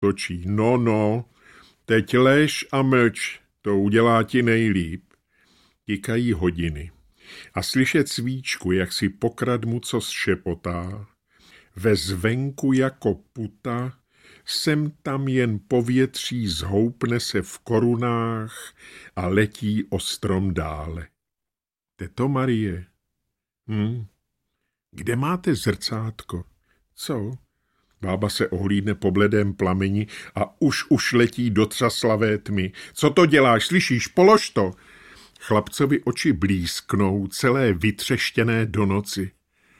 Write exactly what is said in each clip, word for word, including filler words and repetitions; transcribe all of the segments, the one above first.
točí. No, no, teď lež a mlč, to udělá ti nejlíp. Tikají hodiny a slyšet svíčku, jak si pokradmu co šepotá. Ve zvenku jako puta, sem tam jen povětří zhoupne se v korunách a letí o strom dále. Teto Marie, hm, kde máte zrcátko? Co? Bába se ohlídne po bledém plameni a už už letí do třaslavé tmy. Co to děláš, slyšíš, polož to! Chlapcovi oči blízknou, celé vytřeštěné do noci.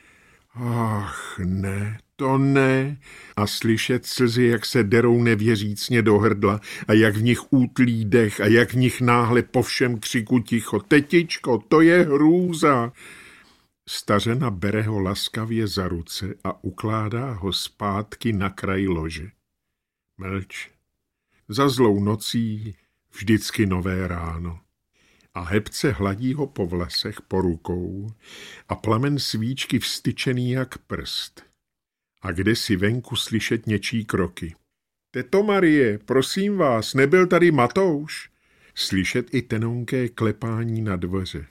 Ach, ne, to ne. A slyšet slzy, jak se derou nevěřícně do hrdla a jak v nich útlí dech a jak v nich náhle po všem křiku ticho. Tetičko, to je hrůza. Stařena bere ho laskavě za ruce a ukládá ho zpátky na kraj lože. Mlč. Za zlou nocí vždycky nové ráno. A hebce hladí ho po vlasech, po rukou a plamen svíčky vstyčený jak prst. A kde si venku slyšet něčí kroky. Teto Marie, prosím vás, nebyl tady Matouš? Slyšet i tenonké klepání na dveře.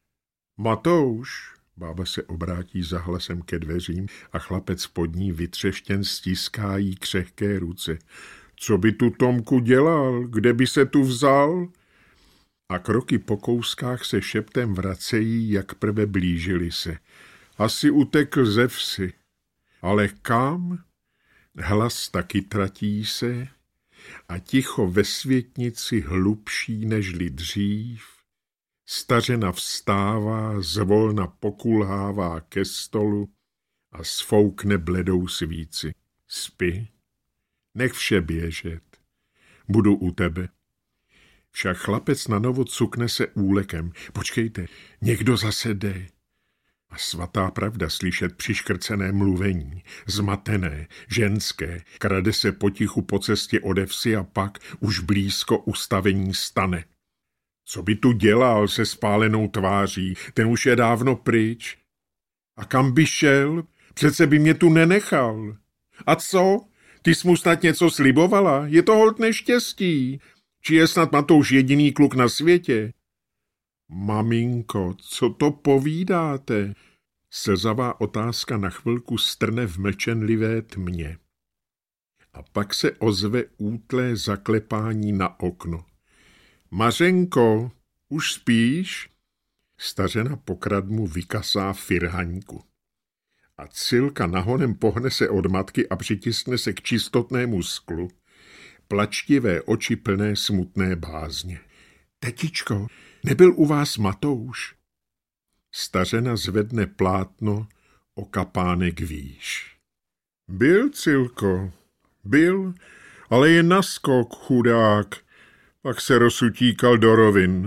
Matouš, bába se obrátí za hlasem ke dveřím a chlapec pod ní vytřeštěn stiská jí křehké ruce. Co by tu Tomku dělal? Kde by se tu vzal? A kroky po kouskách se šeptem vracejí, jak prve blížili se. Asi utekl ze vsi. Ale kam? Hlas taky tratí se a ticho ve světnici hlubší nežli dřív. Stařena vstává, zvolna pokulhává ke stolu a sfoukne bledou svíci. Spi, nech vše běžet, budu u tebe. Však chlapec na novo cukne se úlekem. Počkejte, někdo zase jde. A svatá pravda slyšet přiškrcené mluvení, zmatené, ženské, krade se potichu po cestě ode vsi a pak už blízko ustavení stane. Co by tu dělal se spálenou tváří, ten už je dávno pryč. A kam by šel? Přece by mě tu nenechal. A co? Ty jsi mu snad něco slibovala? Je to holt neštěstí. Či je snad Matouš jediný kluk na světě? Maminko, co to povídáte? Slzavá otázka na chvilku strne v mlčenlivé tmě. A pak se ozve útlé zaklepání na okno. Mařenko, už spíš? Stařena pokradmu vykasá firhaňku. A Cilka nahonem pohne se od matky a přitisne se k čistotnému sklu. Plačtivé oči plné smutné bázně. Tetičko, nebyl u vás Matouš? Stařena zvedne plátno o kapánek výš. Byl, Cilko, byl, ale je naskok, chudák. Pak se rozsutíkal do rovin.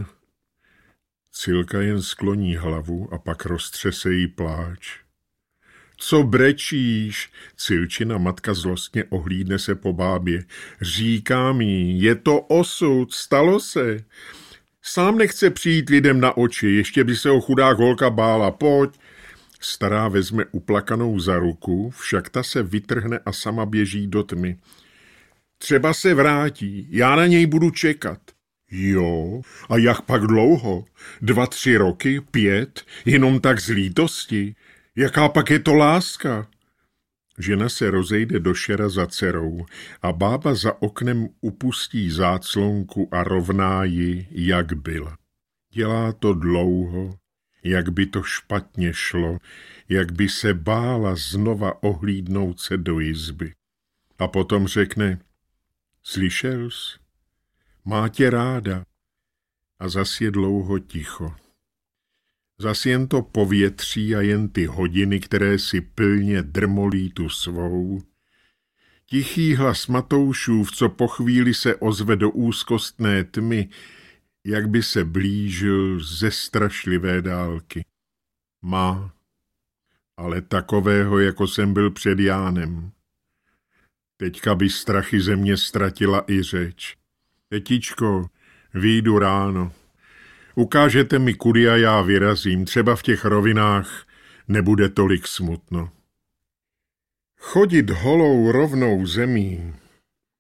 Cilka jen skloní hlavu a pak roztřese jí pláč. Co brečíš? Cilčina matka zlostně ohlídne se po bábě. Říkám jí, je to osud, stalo se. Sám nechce přijít lidem na oči, ještě by se ho chudák holka bála, pojď. Stará vezme uplakanou za ruku, však ta se vytrhne a sama běží do tmy. Třeba se vrátí, já na něj budu čekat. Jo, a jak pak dlouho? Dva, tři roky, pět, jenom tak z lítosti. Jaká pak je to láska? Žena se rozejde do šera za dcerou a bába za oknem upustí záclonku a rovná ji, jak byla. Dělá to dlouho, jak by to špatně šlo, jak by se bála znova ohlídnout se do izby. A potom řekne, slyšel jsi? Má tě ráda. A zas je dlouho ticho. Zas jen to povětří a jen ty hodiny, které si pilně drmolí tu svou. Tichý hlas Matoušův, co po chvíli se ozve do úzkostné tmy, jak by se blížil ze strašlivé dálky. Má, ale takového, jako jsem byl před Jánem. Teďka by strachy ze mě ztratila i řeč. Tetičko, vyjdu ráno. Ukážete mi, kudy a já vyrazím, třeba v těch rovinách nebude tolik smutno. Chodit holou rovnou zemí,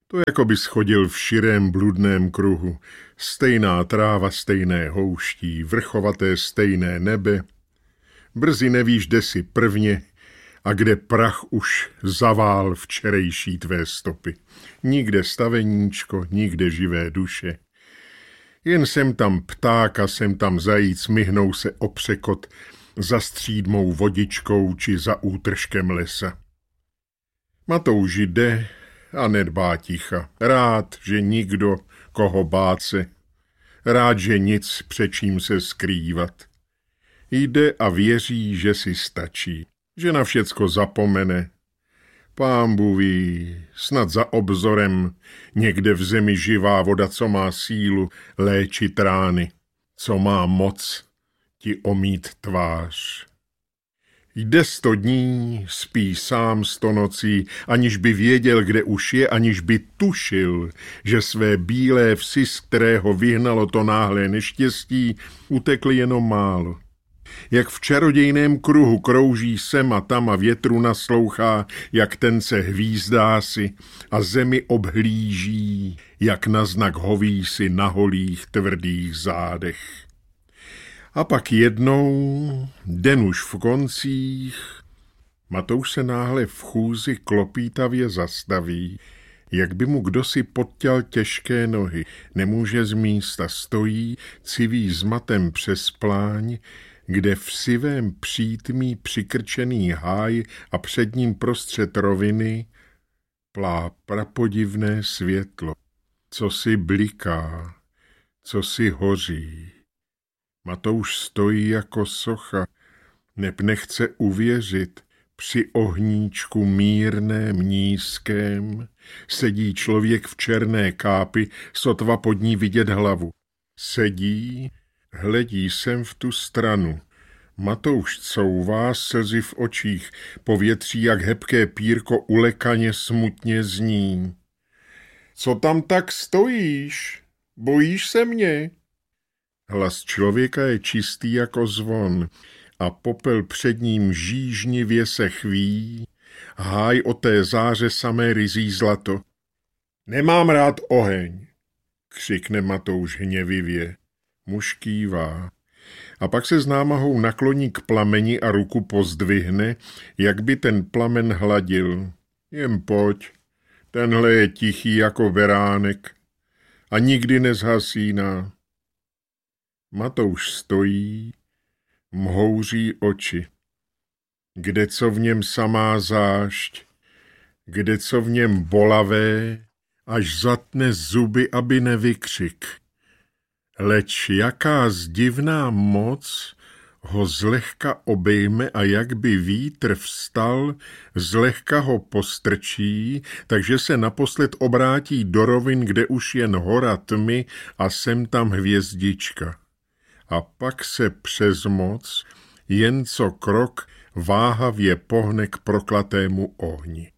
To jako bys chodil v širém bludném kruhu. Stejná tráva, stejné houští, vrchovaté stejné nebe. Brzy nevíš, kde si prvně a kde prach už zavál včerejší tvé stopy. Nikde staveníčko, nikde živé duše. Jen sem tam pták a sem tam zajíc myhnou se o překot za střídmou vodičkou či za útržkem lesa. Matouš jde a nedbá ticha. Rád, že nikdo, koho bát se. Rád, že nic, před čím se skrývat. Jde a věří, že si stačí, že na všecko zapomene. Pánbůh ví, snad za obzorem někde v zemi živá voda, co má sílu léčit rány, co má moc ti omít tvář. Jde sto dní, spí sám sto nocí, aniž by věděl, kde už je, aniž by tušil, že své bílé vsi, z kterého vyhnalo to náhlé neštěstí, utekly jenom málo. Jak v čarodějném kruhu krouží sem a tam a větru naslouchá, jak ten se hvízdá si a zemi obhlíží, jak na znak hoví si na holých tvrdých zádech. A pak jednou, den už v koncích, Matouš se náhle v chůzi klopítavě zastaví, jak by mu kdosi podťal těžké nohy, nemůže z místa, stojí, civí zmatem přes pláň, kde v sivém přítmí přikrčený háj a před ním prostřed roviny plá prapodivné světlo, co si bliká, co si hoří. Matouš stojí jako socha, neb nechce uvěřit, při ohníčku mírném nízkém sedí člověk v černé kápi, sotva pod ní vidět hlavu. Sedí, hledí sem v tu stranu. Matouš couvá, slzy v očích, povětří jak hebké pírko ulekaně smutně zní. Co tam tak stojíš? Bojíš se mě? Hlas člověka je čistý jako zvon a popel před ním žížnivě se chví, háj o té záře samé ryzí zlato. Nemám rád oheň, křikne Matouš hněvivě. Muž kývá. A pak se s námahou nakloní k plameni a ruku pozdvihne, jak by ten plamen hladil. Jen pojď, tenhle je tichý jako beránek a nikdy nezhasíná. Matouš stojí, mhouří oči. Kde co v něm samá zášť, kde co v něm bolavé, až zatne zuby, aby nevykřik. Leč jaká zdivná moc ho zlehka obejme a jak by vítr vstal, zlehka ho postrčí, takže se naposled obrátí do rovin, kde už jen hora tmy a sem tam hvězdička. A pak se přes moc, jen co krok, váhavě pohne k proklatému ohni.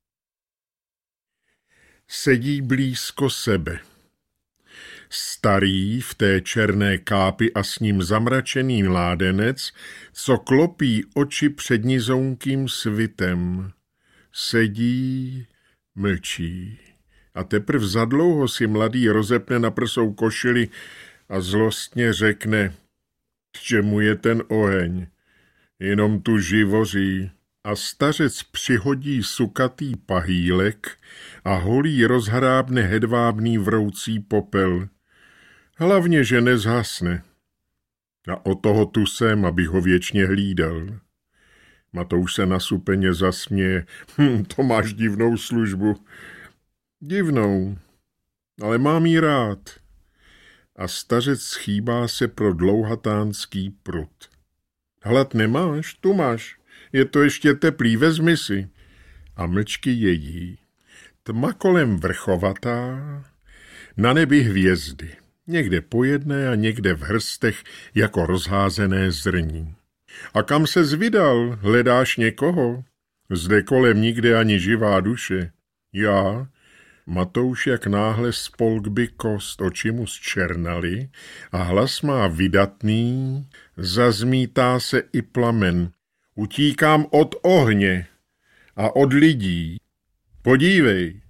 Sedí blízko sebe. Starý v té černé kápi a s ním zamračený mládenec, co klopí oči před nizounkým svitem. Sedí, mlčí. A teprv zadlouho si mladý rozepne na prsou košili a zlostně řekne, k čemu je ten oheň, jenom tu živoří. A stařec přihodí sukatý pahýlek a holí rozhrábne hedvábný vroucí popel. Hlavně, že nezhasne. A o toho tu jsem, abych ho věčně hlídal. Matouš se nasupeně zasměje. Hm, to máš divnou službu. Divnou, ale mám jí rád. A stařec schýbá se pro dlouhatánský prut. Hlad nemáš? Tu máš. Je to ještě teplý, vezmi si. A mlčky jedí. Tma kolem vrchovatá, na nebi hvězdy. Někde po jedné a někde v hrstech jako rozházené zrní. A kam ses vydal? Hledáš někoho? Zde kolem nikde ani živá duše. Já? Matouš jak náhle spolk by kost, oči mu zčernaly a hlas má vydatný, zazmítá se i plamen. Utíkám od ohně a od lidí. Podívej,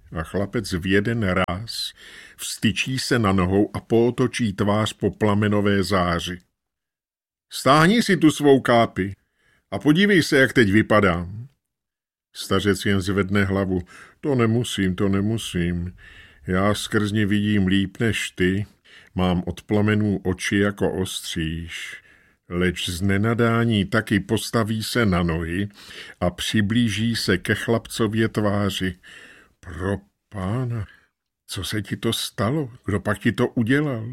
a chlapec v jeden ráz vstyčí se na nohou a pootočí tvář po plamenové záři. Stáhni si tu svou kápi a podívej se, jak teď vypadám. Stařec jen zvedne hlavu. To nemusím, to nemusím. Já skrz ní vidím líp než ty. Mám od plamenů oči jako ostříž. Leč z nenadání taky postaví se na nohy a přiblíží se ke chlapcově tváři. Pro pána, co se ti to stalo? Kdo pak ti to udělal?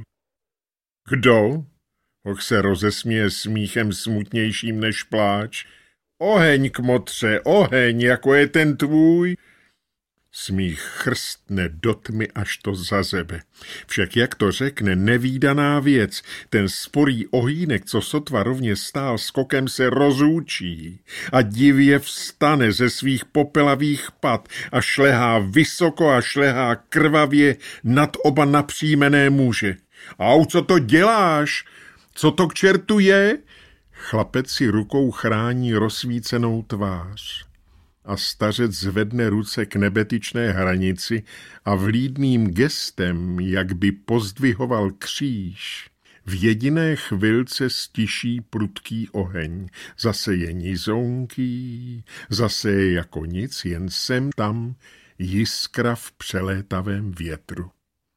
Kdo? Hoch se rozesměje smíchem smutnějším než pláč. Oheň, kmotře, oheň, jako je ten tvůj. Smích chrstne do tmy, až to zazebe. Však jak to řekne, nevídaná věc, ten sporý ohýnek, co sotva rovně stál, skokem se rozúčí a divě vstane ze svých popelavých pat a šlehá vysoko a šlehá krvavě nad oba napříjmené muže. Au, co to děláš? Co to k čertu je? Chlapec si rukou chrání rozsvícenou tvář. A stařec zvedne ruce k nebetyčné hranici a vlídným gestem, jak by pozdvihoval kříž, v jediné chvilce stiší prudký oheň. Zase je nizonký, zase je jako nic, jen sem tam jiskra v přelétavém větru.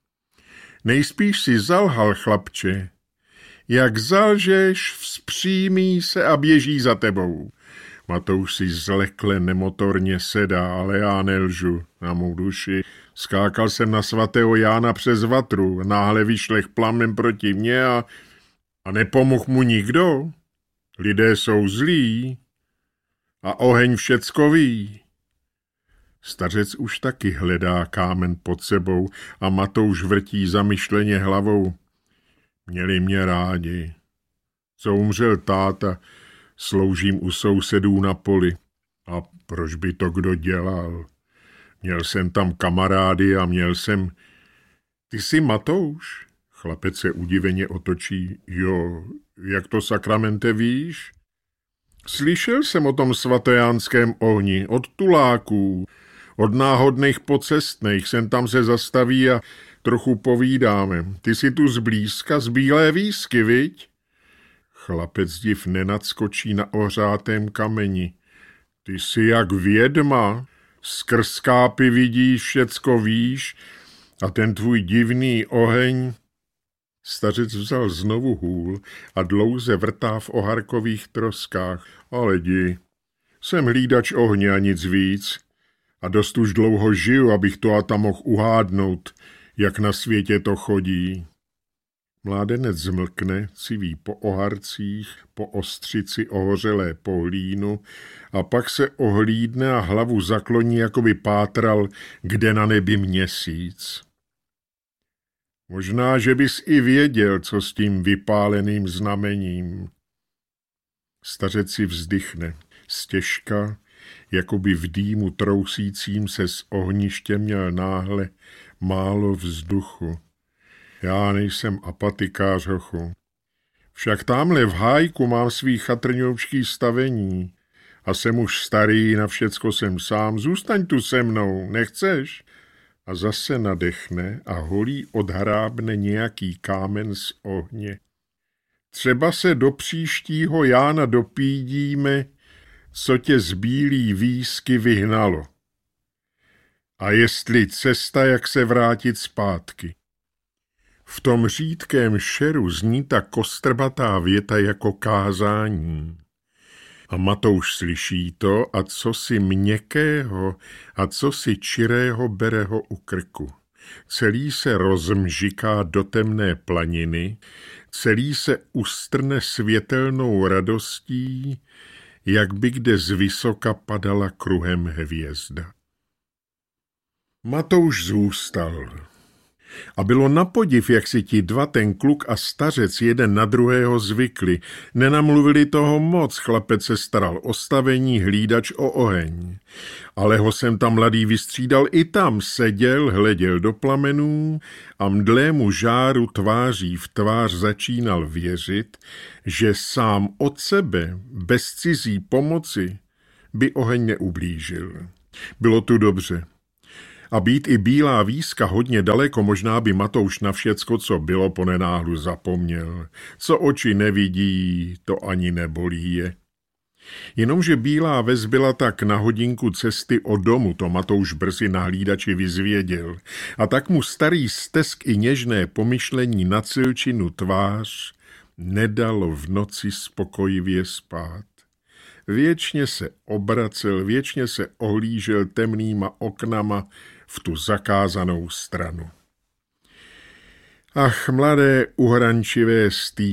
Nejspíš si zalhal, chlapče. Jak zalžeš, vzpřímí se a běží za tebou. Matouš si zlekle nemotorně sedá, ale já nelžu na mou duši. Skákal jsem na svatého Jána přes vatru, náhle vyšlech plamen proti mně a, a nepomohl mu nikdo. Lidé jsou zlí a oheň všecko ví. Stařec už taky hledá kámen pod sebou a Matouš vrtí zamyšleně hlavou. Měli mě rádi. Co umřel táta, sloužím u sousedů na poli. A proč by to kdo dělal? Měl jsem tam kamarády a měl jsem... Ty jsi Matouš? Chlapec se udiveně otočí. Jo, jak to sakramente víš? Slyšel jsem o tom svatojánském ohni, od tuláků, od náhodných pocestných, sem tam se zastaví a trochu povídáme. Ty jsi tu zblízka, z Bílé Výsky, viď? Chlapec div nenadskočí na ohřátém kameni. Ty jsi jak vědma, skrz kápy vidíš, všecko víš a ten tvůj divný oheň... Stařec vzal znovu hůl a dlouze vrtá v oharkových troskách. Ale jdi, jsem hlídač ohně a nic víc. A dost už dlouho žiju, abych to a tam mohl uhádnout, jak na světě to chodí. Mládenec zmlkne, civí po oharcích, po ostřici ohořelé pohlínu a pak se ohlídne a hlavu zakloní, jako by pátral, kde na nebi měsíc. Možná, že bys i věděl, co s tím vypáleným znamením. Stařec si vzdychne, stěžka, jako by v dýmu trousícím se z ohniště měl náhle málo vzduchu. Já nejsem apatikář, hochu. Však tamhle v hájku mám svý chatrňovský stavení a jsem už starý, na všecko jsem sám. Zůstaň tu se mnou, nechceš? A zase nadechne a holí odhrábne nějaký kámen z ohně. Třeba se do příštího Jána dopídíme, co tě z Bílý Výsky vyhnalo. A jestli cesta, jak se vrátit zpátky. V tom řídkém šeru zní ta kostrbatá věta jako kázání. A Matouš slyší to a co si měkkého a co si čirého bere ho u krku. Celý se rozmžiká do temné planiny, celý se ustrne světelnou radostí, jak by kde z vysoka padala kruhem hvězda. Matouš zůstal. A bylo napodiv, jak si ti dva, ten kluk a stařec, jeden na druhého zvykli. Nenamluvili toho moc, chlapec se staral o stavení, hlídač o oheň. Ale ho jsem tam mladý vystřídal i tam, seděl, hleděl do plamenů a mdlému žáru tváří v tvář začínal věřit, že sám od sebe, bez cizí pomoci, by oheň neublížil. Bylo tu dobře. A být i bílá výzka hodně daleko, možná by Matouš na všecko, co bylo, ponenáhlu zapomněl. Co oči nevidí, to ani nebolí je. Jenomže bílá ves byla tak na hodinku cesty od domu, to Matouš brzy na hlídači vyzvěděl. A tak mu starý stesk i něžné pomyšlení na Cilčinu tvář nedalo v noci spokojivě spát. Věčně se obracel, věčně se ohlížel temnýma oknama v tu zakázanou stranu. Ach, mladé uhrančivé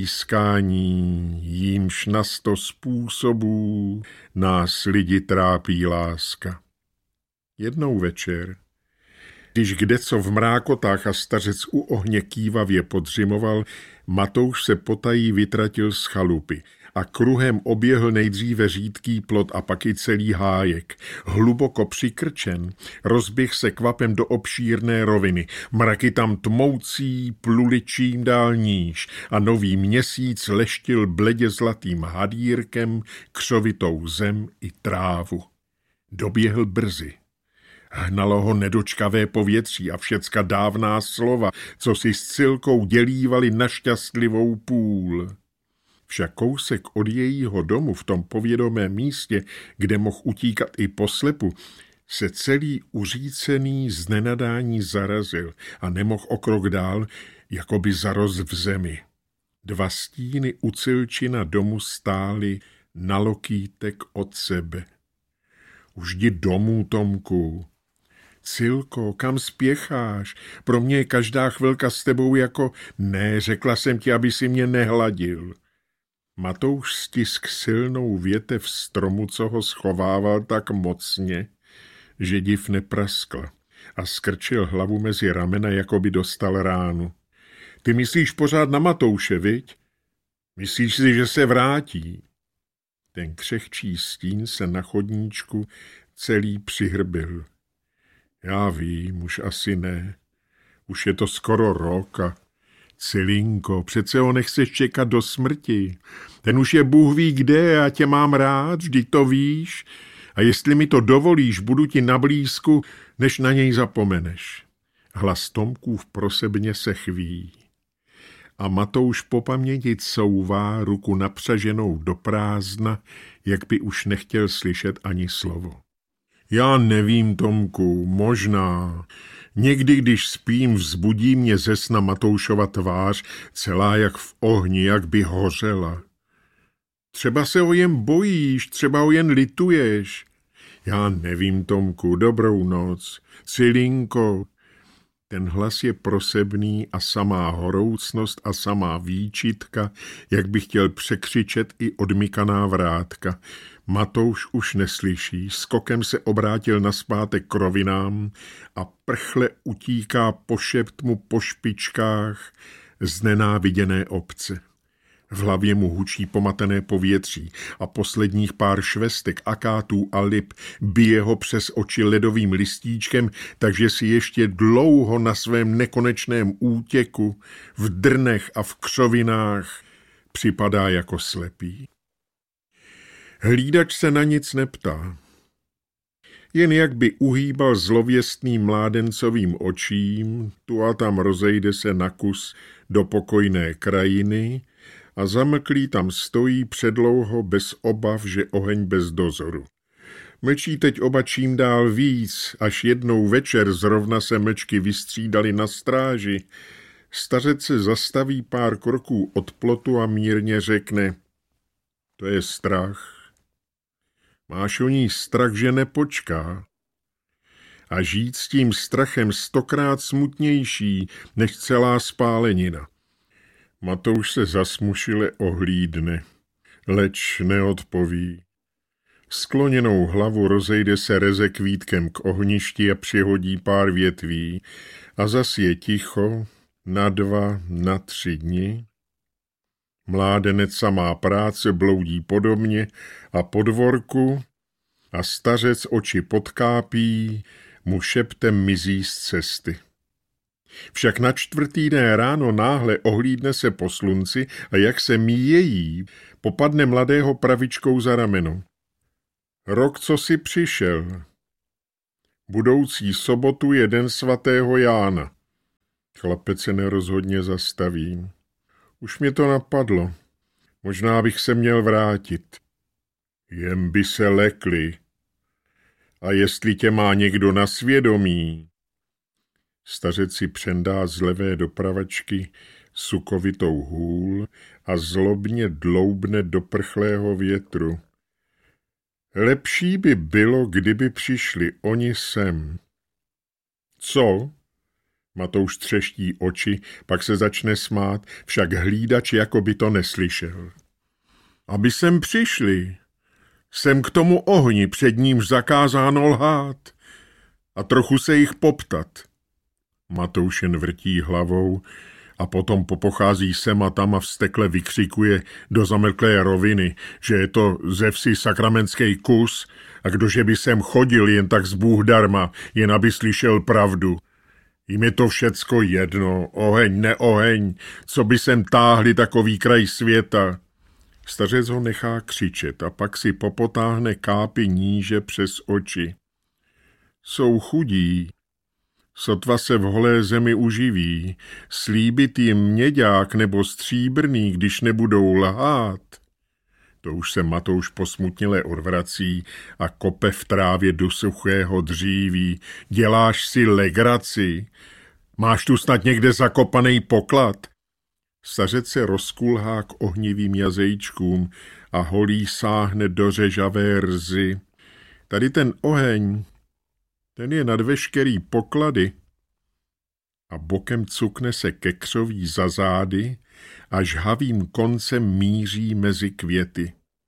stýskání, jímž na sto způsobů nás lidi trápí láska. Jednou večer, když kdeco v mrákotách a stařec u ohně kývavě podřimoval, Matouš se potají vytratil z chalupy a kruhem oběhl nejdříve řídký plot a pak i celý hájek. Hluboko přikrčen, rozběh se kvapem do obšírné roviny. Mraky tam tmoucí pluli čím dál níž a nový měsíc leštil bledě zlatým hadírkem křovitou zem i trávu. Doběhl brzy. Hnalo ho nedočkavé povětří a všecka dávná slova, co si s Cilkou dělívali na šťastlivou půl. Však kousek od jejího domu v tom povědomém místě, kde mohl utíkat i poslepu, se celý uřícený z nenadání zarazil a nemohl o krok dál, jako by zarost v zemi. Dva stíny u Cilčina domu stály na lokýtek od sebe. Už jdi domů, Tomku. Cilko, kam spěcháš? Pro mě je každá chvilka s tebou jako... Ne, řekla jsem ti, aby si mě nehladil. Matouš stisk silnou větev stromu, co ho schovával tak mocně, že div nepraskla a skrčil hlavu mezi ramena, jako by dostal ránu. Ty myslíš pořád na Matouše, viď? Myslíš si, že se vrátí? Ten křehčí stín se na chodníčku celý přihrbil. Já vím, už asi ne. Už je to skoro rok a Cilinko, přece ho nechceš čekat do smrti. Ten už je Bůh ví kde a tě mám rád, vždyť to víš. A jestli mi to dovolíš, budu ti na blízku, než na něj zapomeneš. Hlas Tomkův prosebně se chví. A Matouš po paměti couvá ruku napřaženou do prázdna, jak by už nechtěl slyšet ani slovo. Já nevím, Tomku, možná. Někdy, když spím, vzbudí mě ze sna Matoušova tvář, celá jak v ohni, jak by hořela. Třeba se ho jen bojíš, třeba ho jen lituješ. Já nevím, Tomku, dobrou noc. Cilinko. Ten hlas je prosebný a samá horoucnost a samá výčitka, jak by chtěl překřičet i odmykaná vrátka. Matouš už neslyší, skokem se obrátil nazpátek k rovinám a prchle utíká po šeptmu po špičkách z nenáviděné obce. V hlavě mu hučí pomatené povětří a posledních pár švestek, akátů a lip bije ho přes oči ledovým listíčkem, takže si ještě dlouho na svém nekonečném útěku v drnech a v křovinách připadá jako slepý. Hlídač se na nic neptá. Jen jak by uhýbal zlověstným mládencovým očím, tu a tam rozejde se na kus do pokojné krajiny a zamlklý tam stojí předlouho bez obav, že oheň bez dozoru. Mlčí teď oba čím dál víc, až jednou večer zrovna se mlčky vystřídali na stráži. Stařec se zastaví pár kroků od plotu a mírně řekne: to je strach. Máš o ní strach, že nepočká. A žít s tím strachem stokrát smutnější než celá spálenina. Matouš se zasmušile ohlídne, leč neodpoví. Skloněnou hlavu rozejde se reze kvítkem k ohništi a přihodí pár větví a zas je ticho na dva, na tři dny. Mládenec samá práce bloudí podobně a po dvorku a stařec oči podkápí, mu šeptem mizí z cesty. Však na čtvrtý den ráno náhle ohlídne se po slunci a jak se míjejí, popadne mladého pravičkou za rameno. Rok, co si přišel. Budoucí sobotu je den svatého Jána. Chlapec se nerozhodně zastaví. Už mě to napadlo. Možná bych se měl vrátit. Jen by se lekli. A jestli tě má někdo na svědomí? Stařec si přendá z levé dopravačky sukovitou hůl a zlobně dloubne do prchlého větru. Lepší by bylo, kdyby přišli oni sem. Co? Matouš třeští oči, pak se začne smát, však hlídač jako by to neslyšel. Aby sem přišli. Sem k tomu ohni, před nímž zakázáno lhát. A trochu se jich poptat. Matouš jen vrtí hlavou a potom popochází sem a tam a vztekle vykřikuje do zamlklé roviny, že je to ze vsi sakramentský kus a kdože by sem chodil jen tak z Bůh darma, jen aby slyšel pravdu. Jim je to všecko jedno, oheň, neoheň, co by sem táhli takový kraj světa. Stařec ho nechá křičet a pak si popotáhne kápy níže přes oči. Jsou chudí, sotva se v holé zemi uživí, slíbit jim měďák nebo stříbrný, když nebudou lhát. To už se Matouš posmutněle odvrací a kope v trávě do suchého dříví. Děláš si legraci? Máš tu snad někde zakopaný poklad? Stařec se rozkulhá k ohnivým jazejčkům a holí sáhne do řežavé rzy. Tady ten oheň, ten je nad veškerý poklady. A bokem cukne se ke křoví za zády a žhavým koncem míří mezi květy.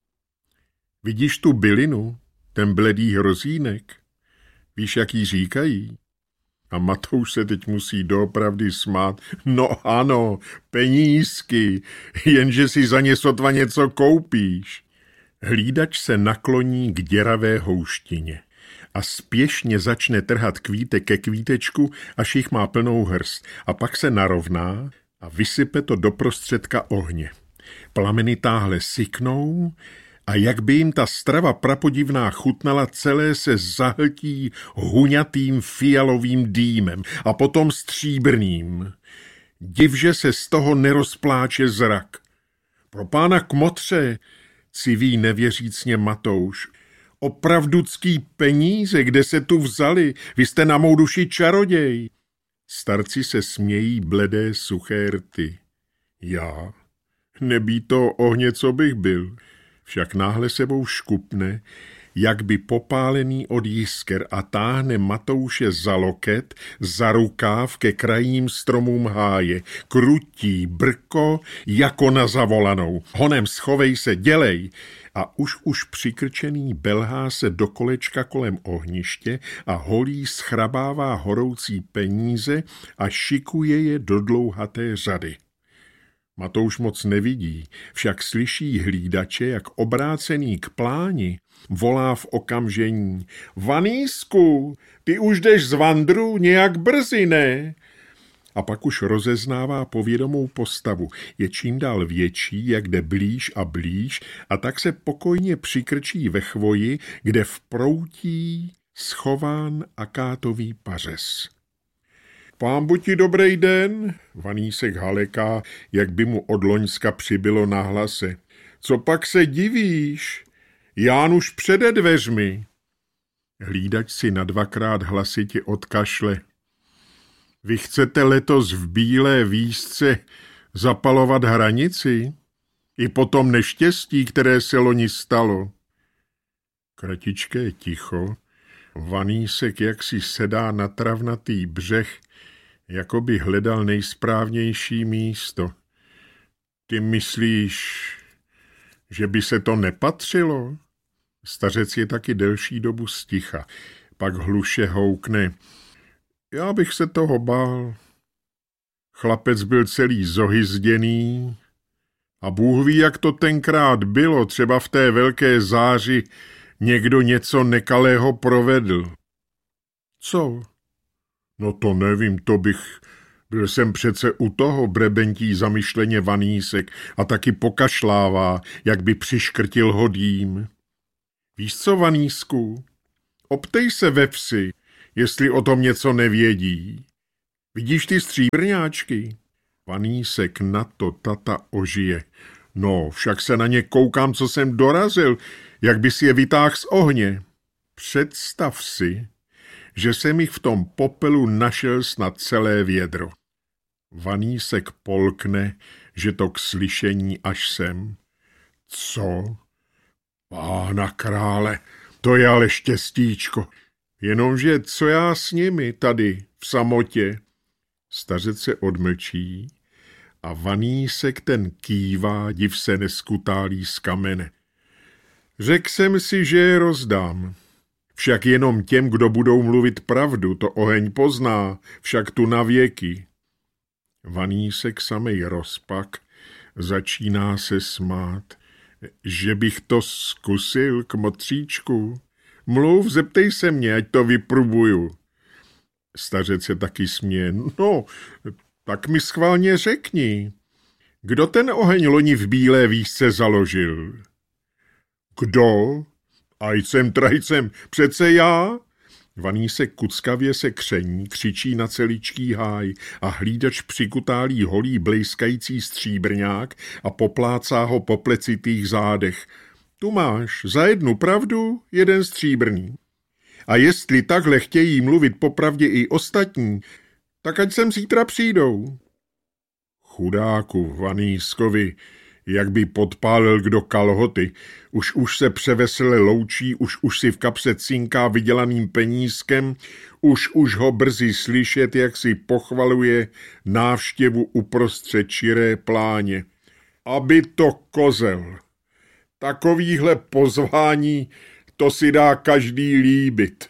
Vidíš tu bylinu, ten bledý hrozínek? Víš, jak jí říkají? A Matouš se teď musí doopravdy smát. No ano, penízky, jenže si za ně sotva něco koupíš. Hlídač se nakloní k děravé houštině a spěšně začne trhat kvítek ke kvítečku, až jich má plnou hrst, a pak se narovná a vysype to do prostředka ohně. Plameny táhle syknou a jak by jim ta strava prapodivná chutnala, celé se zahltí huňatým fialovým dýmem a potom stříbrným. Divže se z toho nerozpláče zrak. Pro pána kmotře, civí nevěřícně Matouš, opravducký peníze, kde se tu vzali, vy jste na mou duši čaroděj. Starci se smějí bledé suché rty. Já? Nebý to ohně, co bych byl. Však náhle sebou škupne, jak by popálený od jisker, a táhne Matouše za loket, za rukáv ke krajním stromům háje. Krutí brko jako na zavolanou. Honem schovej se, dělej. A už už přikrčený belhá se do kolečka kolem ohniště a holí schrabává horoucí peníze a šikuje je do dlouhaté řady. Matouš moc nevidí, však slyší hlídače, jak obrácený k pláni volá v okamžení. Vanýsku, ty už jdeš z vandru nějak brzy, ne? A pak už rozeznává povědomou postavu. Je čím dál větší, jak jde blíž a blíž, a tak se pokojně přikrčí ve chvoji, kde v proutí schován akátový pařez. Pán buď ti dobrý den, Vanýsek haleká, jak by mu od loňska přibylo na hlase. Co pak se divíš? Ján už přede dveřmi. Hlídač si na dvakrát hlasitě odkašle. Vy chcete letos v bílé výzce zapalovat hranici? I po tom neštěstí, které se loni stalo? Kratičké ticho, Vanýsek jaksi sedá na travnatý břeh, jako by hledal nejsprávnější místo. Ty myslíš, že by se to nepatřilo? Stařec je taky delší dobu sticha, pak hluše houkne. Já bych se toho bál. Chlapec byl celý zohyzděný a Bůh ví, jak to tenkrát bylo, třeba v té velké záři někdo něco nekalého provedl. Co? No to nevím, to bych... Byl jsem přece u toho, brebentí zamyšleně Vanýsek a taky pokašlává, jak by přiškrtil hodím. Víš co, Vanýsku? Optej se ve vsi, jestli o tom něco nevědí. Vidíš ty stříbrňáčky? Vanísek na to tata ožije. No, však se na ně koukám, co jsem dorazil, jak by si je vytáhl z ohně. Představ si, že jsem jich v tom popelu našel snad celé vědro. Vanísek polkne, že to k slyšení až sem. Co? Pána krále, to je ale štěstíčko. Jenomže co já s nimi tady v samotě? Stařec se odmlčí a Vanísek ten kývá, div se neskutálí z kamene. Řekl jsem si, že je rozdám. Však jenom těm, kdo budou mluvit pravdu, to oheň pozná, však tu na věky. Vanísek samej rozpak začíná se smát. Že bych to zkusil, kmotříčku. Mluv, zeptej se mě, ať to vyprubuju. Stařec se taky směje. No, tak mi schválně řekni. Kdo ten oheň loni v Bílé výšce založil? Kdo? Ajcem trajcem, přece já? Vanísek kuckavě se kření, křičí na celičký háj a hlídač přikutálí holý blejskající stříbrňák a poplácá ho po plecitých zádech. Tu máš, za jednu pravdu, jeden stříbrný. A jestli takhle chtějí mluvit popravdě i ostatní, tak ať sem zítra přijdou. Chudáku Vanískovi, jak by podpálil kdo kalhoty, už už se převesele loučí, už už si v kapse cinká vydělaným penízkem, už už ho brzy slyšet, jak si pochvaluje návštěvu uprostřed čiré pláně. Aby to kozel. Takovýhle pozvání, to si dá každý líbit.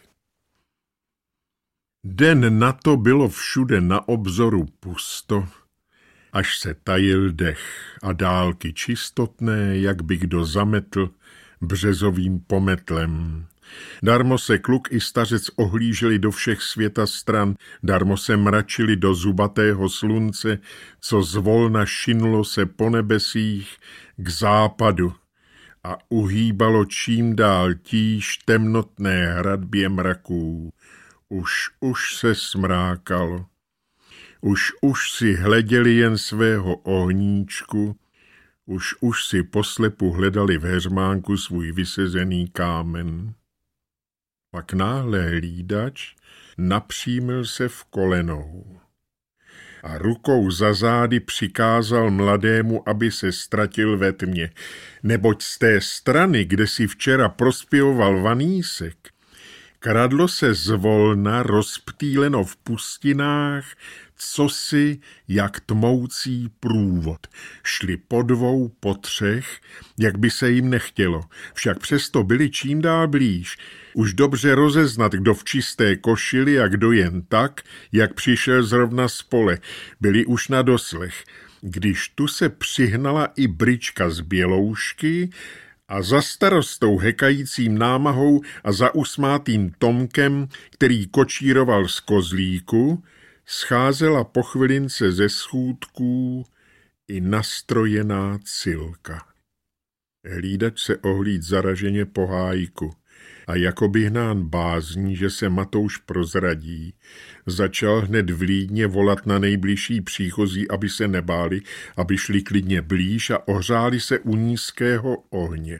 Den na to bylo všude na obzoru pusto, až se tajil dech a dálky čistotné, jak by kdo zametl březovým pometlem. Darmo se kluk i stařec ohlíželi do všech světa stran, darmo se mračili do zubatého slunce, co zvolna šinulo se po nebesích k západu a uhýbalo čím dál tíž temnotné hradbě mraků. Už, už se smrákalo. Už, už si hleděli jen svého ohníčku, už, už si poslepu hledali v heřmánku svůj vysezený kámen. Pak náhle hlídač napřímil se v kolenou a rukou za zády přikázal mladému, aby se ztratil ve tmě, neboť z té strany, kde si včera prospěvoval Vanísek, kradlo se zvolna rozptýleno v pustinách, cosi jak tmoucí průvod. Šli po dvou, po třech, jak by se jim nechtělo, však přesto byli čím dál blíž. Už dobře rozeznat, kdo v čisté košili a kdo jen tak, jak přišel zrovna z pole. Byli už na doslech, když tu se přihnala i Bryčka z Běloušky a za starostou hekajícím námahou a za usmátým Tomkem, který kočíroval z kozlíku, scházela po chvilince ze schůdků i nastrojená Cilka. Hlídač se ohlíd zaraženě po hájku a jakoby hnán bázní, že se Matouš prozradí, začal hned vlídně volat na nejbližší příchozí, aby se nebáli, aby šli klidně blíž a ohřáli se u nízkého ohně.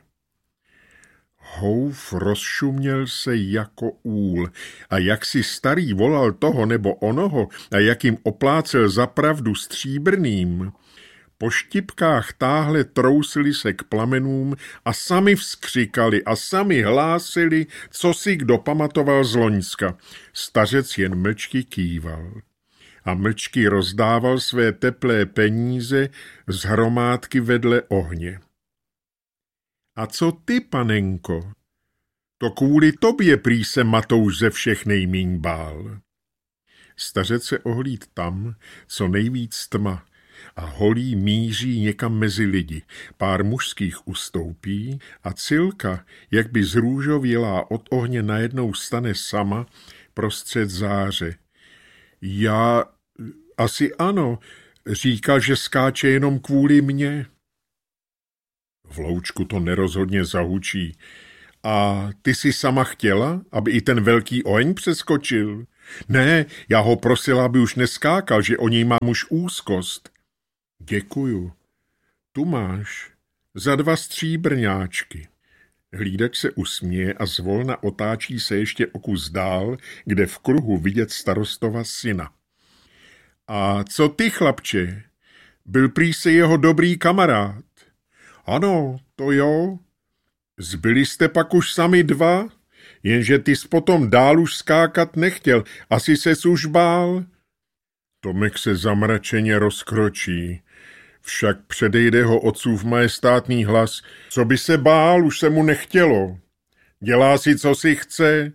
Houf rozšuměl se jako úl a jak si starý volal toho nebo onoho a jak jim oplácel za pravdu stříbrným, po štipkách táhle trousili se k plamenům a sami vzkřikali a sami hlásili, co si kdo pamatoval z Loňska. Stařec jen mlčky kýval a mlčky rozdával své teplé peníze z hromádky vedle ohně. A co ty, panenko? To kvůli tobě prý se Matouš ze všech nejmíň bál. Stařec se ohlíd tam, co nejvíc tma, a holí míří někam mezi lidi. Pár mužských ustoupí a Cilka, jak by zrůžovělá od ohně najednou stane sama prostřed záře. Já asi ano, říkal, že skáče jenom kvůli mně. V loučku to nerozhodně zahučí A ty jsi sama chtěla, aby i ten velký oheň přeskočil? Ne, já ho prosila, aby už neskákal, že o něj mám už úzkost. Děkuju. Tu máš za dva stříbrňáčky. Hlídač se usměje a zvolna otáčí se ještě o kus dál, kde v kruhu vidět starostova syna. A co ty, chlapče? Byl prý se jeho dobrý kamarád. Ano, to jo. Zbyli jste pak už sami dva, jenže ty jsi potom dál už skákat nechtěl, asi ses už bál. Tomek se zamračeně rozkročí, však předejde ho otcův majestátný hlas. Co by se bál, už se mu nechtělo. Dělá si, co si chce.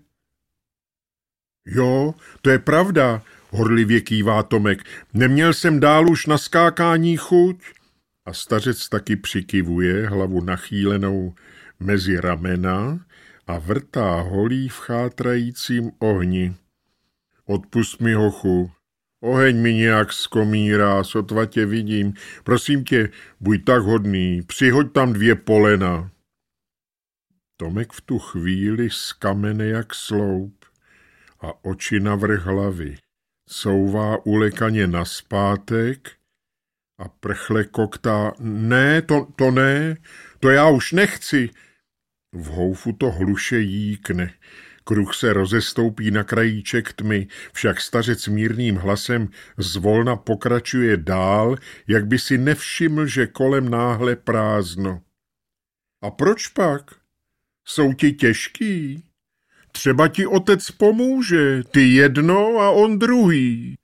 Jo, to je pravda, horlivě kývá Tomek. Neměl jsem dál už na skákání chuť? A stařec taky přikivuje, hlavu nachýlenou mezi ramena a vrtá holí v chátrajícím ohni. Odpust mi, hochu, oheň mi nějak zkomírá, sotva tě vidím. Prosím tě, buď tak hodný, přihoď tam dvě polena. Tomek v tu chvíli skamene jak sloup a oči navrch hlavy. Couvá ulekaně naspátek a prchle koktá. Ne, to, to ne, to já už nechci. V houfu to hluše jíkne. Kruh se rozestoupí na krajíček tmy, však stařec mírným hlasem zvolna pokračuje dál, jak by si nevšiml, že kolem náhle prázdno. A proč pak? Jsou ti těžký? Třeba ti otec pomůže, ty jedno a on druhý.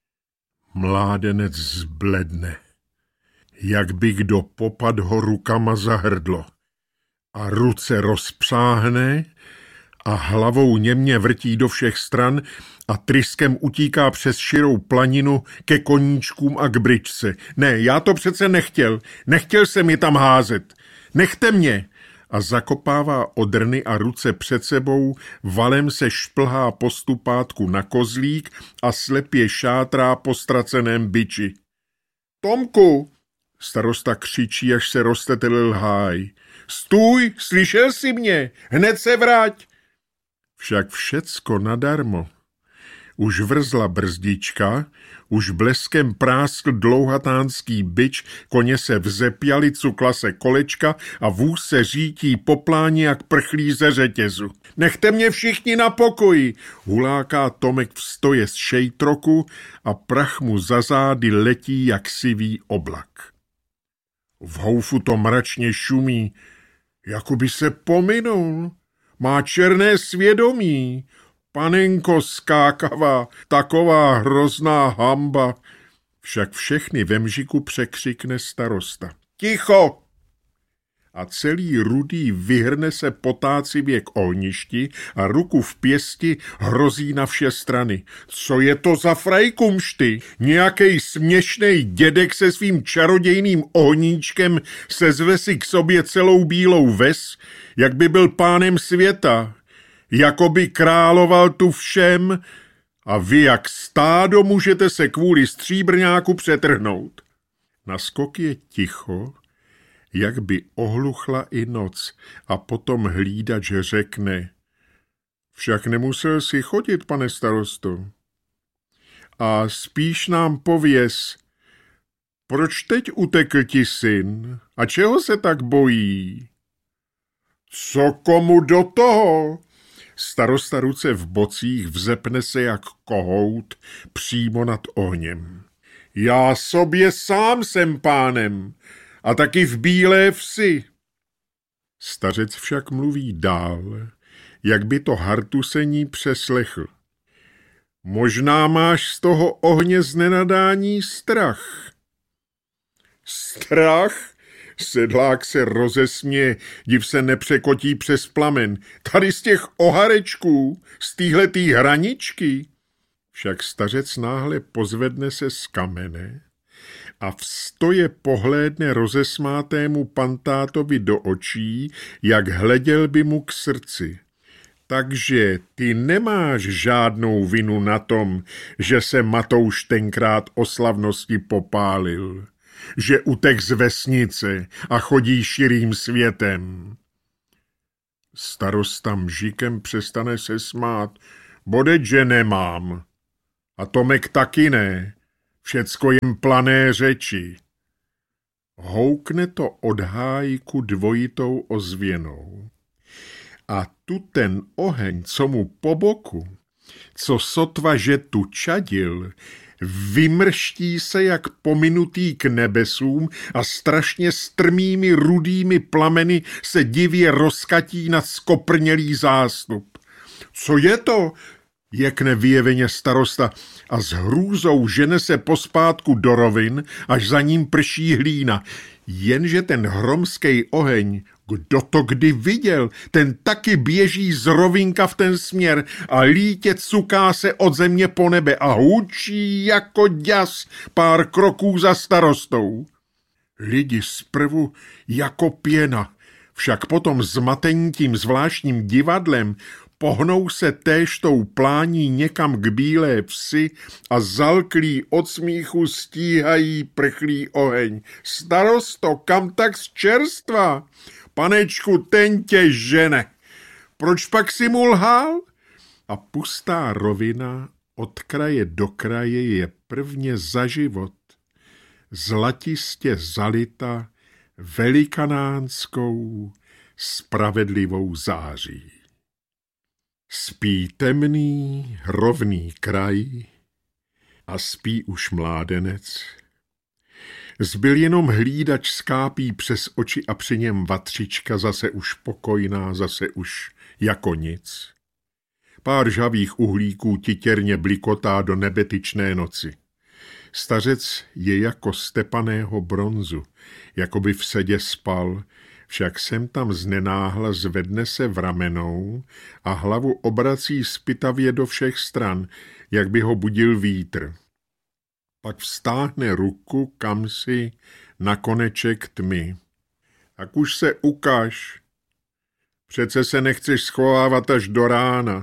Mládenec zbledne, jak by kdo popad ho rukama za hrdlo. A ruce rozpřáhne a hlavou němě vrtí do všech stran a tryskem utíká přes širou planinu ke koníčkům a k bryčce. Ne, já to přece nechtěl, nechtěl jsem je tam házet. Nechte mě! A zakopává odrny a ruce před sebou, valem se šplhá po stupátku na kozlík a slepě šátrá po ztraceném biči. Tomku! Starosta křičí, až se roztetelil háj. Stůj, slyšel jsi mě, hned se vrať. Však všecko nadarmo. Už vrzla brzdička, už bleskem práskl dlouhatánský bič, koně se vzepěli, cukla se kolečka a vůz se řítí po pláni jak prchlí ze řetězu. Nechte mě všichni na pokoji, huláká Tomek v stoje z šejtroku a prach mu za zády letí jak sivý oblak. V houfu to mračně šumí, jako by se pominul. Má černé svědomí. Panenko skákavá, taková hrozná hamba. Však všechny ve mžiku překřikne starosta. Ticho! A celý rudý vyhrne se potácivě k ohništi a ruku v pěsti hrozí na vše strany. Co je to za frajkumšty? Nějakej směšnej dědek se svým čarodějným ohníčkem sezve si k sobě celou bílou ves, jak by byl pánem světa, jako by královal tu všem a vy jak stádo můžete se kvůli stříbrňáku přetrhnout. Na skok je ticho, jak by ohluchla i noc a potom hlídač řekne. Však nemusel si chodit, pane starosto. A spíš nám pověz, proč teď utekl ti syn a čeho se tak bojí? Co komu do toho? Starosta ruce v bocích vzepne se jak kohout přímo nad ohněm. Já sobě sám jsem pánem a taky v Bílé vsi. Stařec však mluví dál, jak by to hartusení přeslechl. Možná máš z toho ohně z nenadání strach. Strach? Sedlák se rozesměje, div se nepřekotí přes plamen. Tady z těch oharečků, z téhletý hraničky. Však stařec náhle pozvedne se z kamene a v stoje pohlédne rozesmátému pantátovi do očí, jak hleděl by mu k srdci. Takže ty nemáš žádnou vinu na tom, že se Matouš tenkrát o slavnosti popálil, že utek z vesnice a chodí širým světem. Starosta mžikem přestane se smát. Bodeť, že nemám. A Tomek taky ne. Všecko jen plané řeči. Houkne to od hájku dvojitou ozvěnou. A tu ten oheň, co mu po boku, co sotva, že tu čadil, vymrští se jak pominutý k nebesům a strašně strmými rudými plameny se divě rozkatí nad skoprnělý zástup. Co je to? Jekne vyjeveně starosta a s hrůzou žene se pospátku do rovin, až za ním prší hlína. Jenže ten hromskej oheň, kdo to kdy viděl, ten taky běží z rovinka v ten směr a lítě cuká se od země po nebe a hučí jako děs pár kroků za starostou. Lidi zprvu jako pěna, však potom zmatení tím zvláštním divadlem pohnou se též tou plání někam k bílé vsi a zalklí od smíchu stíhají prchlý oheň. Starosto, kam tak z čerstva? Panečku, ten tě žene. Proč pak si mu lhal? A pustá rovina od kraje do kraje je prvně za život zlatistě zalita velikanánskou spravedlivou září. Spí temný, rovný kraj a spí už mládenec. Zbyl jenom hlídač skápí přes oči a při něm vatřička, zase už pokojná, zase už jako nic. Pár žhavých uhlíků titěrně blikotá do nebetyčné noci. Stařec je jako stepaného bronzu, jako by v sedě spal, však sem tam znenáhla zvedne se v ramenou a hlavu obrací zpytavě do všech stran, jak by ho budil vítr. Pak vztáhne ruku kamsi na koneček tmy. Tak už se ukaž. Přece se nechceš schovávat až do rána.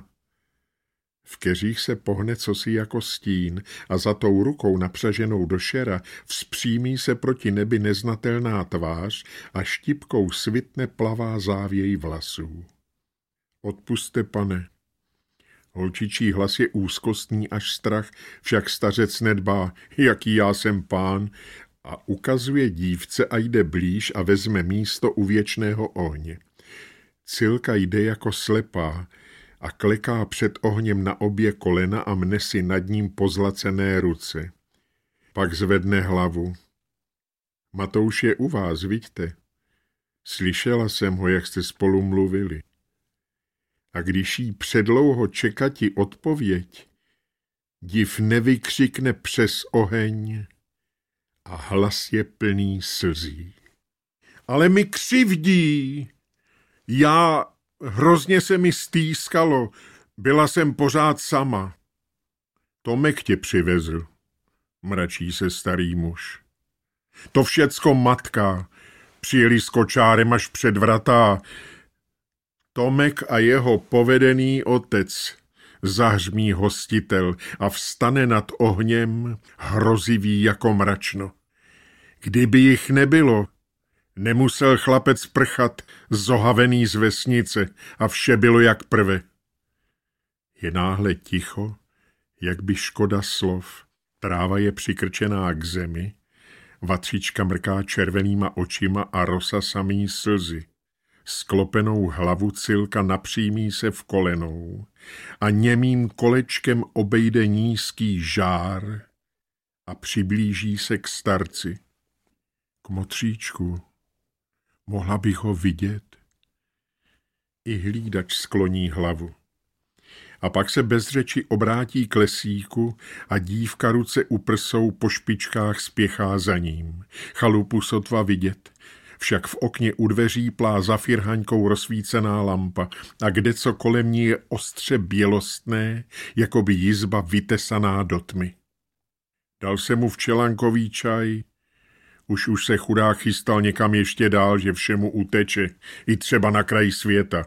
V keřích se pohne cosi jako stín a za tou rukou napřaženou do šera vzpřímí se proti nebi neznatelná tvář a štipkou svitne plavá závěj vlasů. Odpuste, pane. Holčičí hlas je úzkostný až strach, však stařec nedbá, jaký já jsem pán, a ukazuje dívce a jde blíž a vezme místo u věčného ohně. Cilka jde jako slepá a kleká před ohněm na obě kolena a mne si nad ním pozlacené ruce. Pak zvedne hlavu. Matouš je u vás, vidíte? Slyšela jsem ho, jak jste spolu mluvili. A když jí předlouho čekati odpověď, div nevykřikne přes oheň a hlas je plný slzí. Ale mi křivdí! Já, hrozně se mi stýskalo, byla jsem pořád sama. Tomek tě přivezl, mračí se starý muž. To všecko matka, přijeli s kočárem až před vrata. Tomek a jeho povedený otec, zahřmí hostitel a vstane nad ohněm, hrozivý jako mračno. Kdyby jich nebylo, nemusel chlapec prchat, zohavený z vesnice, a vše bylo jak prve. Je náhle ticho, jak by škoda slov, tráva je přikrčená k zemi, vatřička mrká červenýma očima a rosa samý slzy. Sklopenou hlavu Cilka napřímí se v kolenou a němým kolečkem obejde nízký žár a přiblíží se k starci. Kmotříčku, mohla bych ho vidět? I hlídač skloní hlavu. A pak se bez řeči obrátí k lesíku a dívka ruce u prsou po špičkách spěchá za ním. Chalupu sotva vidět, však v okně u dveří plá za firhaňkou rozsvícená lampa a kdeco kolem ní je ostře bělostné, jako by jizba vytesaná do tmy. Dal se mu včelankový čaj, už už se chudák chystal někam ještě dál, že všemu uteče, i třeba na kraji světa.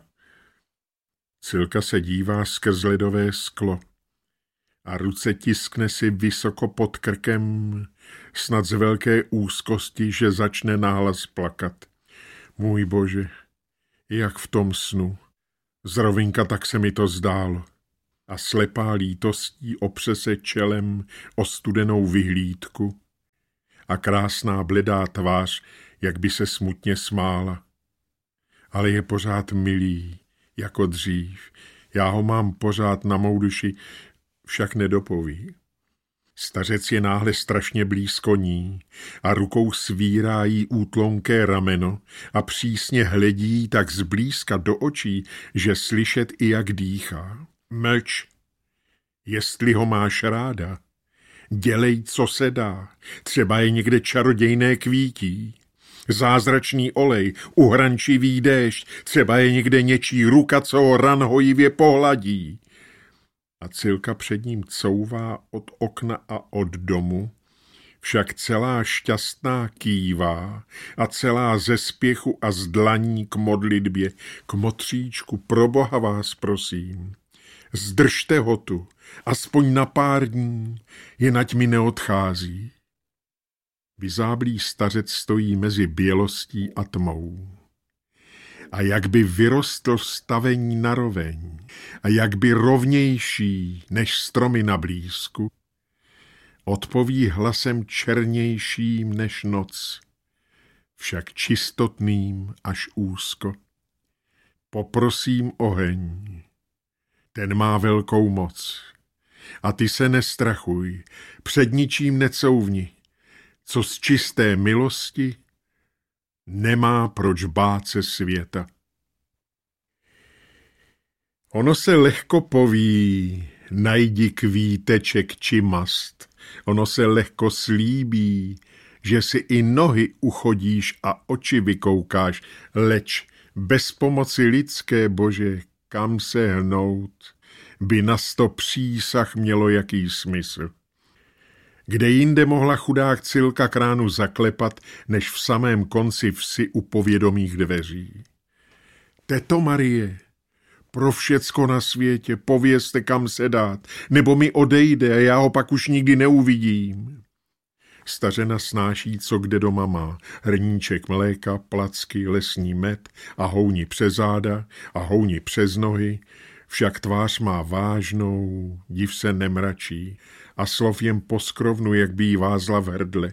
Cilka se dívá skrz ledové sklo a ruce tiskne si vysoko pod krkem, snad z velké úzkosti, že začne nahlas plakat. Můj Bože, jak v tom snu, Zrovinka tak se mi to zdálo. A slepá lítostí opře se čelem o studenou vyhlídku a krásná bledá tvář, jak by se smutně smála. Ale je pořád milý, jako dřív. Já ho mám pořád na mou duši, však nedopoví. Stařec je náhle strašně blízko ní a rukou svírá jí útlonké rameno a přísně hledí tak zblízka do očí, že slyšet i jak dýchá. Mlč, jestli ho máš ráda. Dělej, co se dá. Třeba je někde čarodějné kvítí. Zázračný olej, uhrančivý déšť, třeba je někde něčí ruka, co ho ran hojivě pohladí. A Cilka před ním couvá od okna a od domu, však celá šťastná kývá a celá ze spěchu a z dlaní k modlitbě, k motříčku, pro Boha vás prosím. Zdržte ho tu, aspoň na pár dní, jenať mi neodchází. Vyzáblý stařec stojí mezi bělostí a tmou. A jak by vyrostl stavení na roveň, a jak by rovnější než stromy na blízku, odpoví hlasem černějším než noc, však čistotným až úzko. Poprosím oheň, ten má velkou moc. A ty se nestrachuj, před ničím necouvni, co z čisté milosti nemá proč bát se světa. Ono se lehko poví, najdi kvíteček či mast. Ono se lehko slíbí, že si i nohy uchodíš a oči vykoukáš, leč bez pomoci lidské, Bože, kam se hnout, by na sto přísah mělo jaký smysl. Kde jinde mohla chudák Cilka kránu zaklepat, než v samém konci vsi u povědomých dveří. Teto Marie, pro všecko na světě, povězte, kam se dát, nebo mi odejde a já ho pak už nikdy neuvidím. Stařena snáší, co kde doma má, hrníček mléka, placky, lesní med a houni přes záda a houni přes nohy, však tvář má vážnou, div se nemračí a slov jen poskrovnu, jak by jí vázla v hrdle.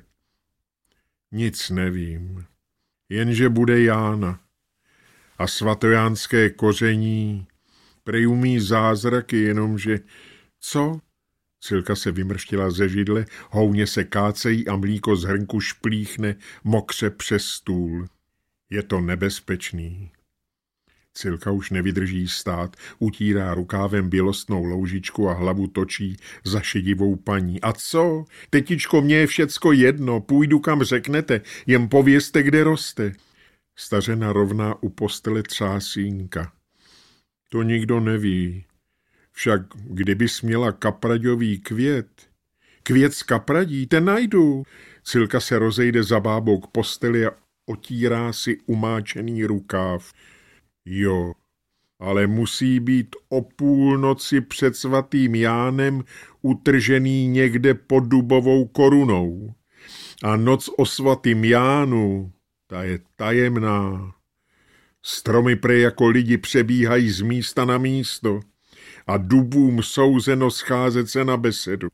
Nic nevím, jenže bude Jána a svatojánské koření prej umí zázraky, jenomže co? Cilka se vymrštila ze židle, houně se kácejí a mlíko z hrnku šplíchne mokře přes stůl. Je to nebezpečný. Cilka už nevydrží stát, utírá rukávem bělostnou loužičku a hlavu točí za šedivou paní. A co? Tetičko, mně je všecko jedno, půjdu kam řeknete, jen povězte, kde roste. Stařena rovná u postele třásínka. To nikdo neví. Však kdybys měla kapraďový květ, květ z kapradí, ten najdu. Cilka se rozejde za bábou k posteli a otírá si umáčený rukáv. Jo, ale musí být o půlnoci před svatým Jánem utržený někde pod dubovou korunou. A noc o svatým Jánu, ta je tajemná. Stromy prej jako lidi přebíhají z místa na místo a dubům souzeno scházet se na besedu.